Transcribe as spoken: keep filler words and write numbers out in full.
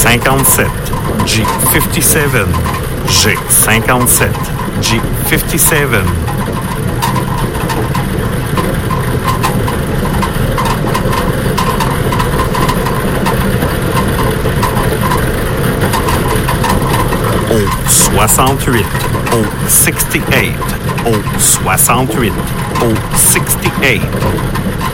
cinquante-sept, G cinquante-sept, G cinquante-sept, G cinquante-sept. O soixante-huit, O soixante-huit, O soixante-huit, O soixante-huit.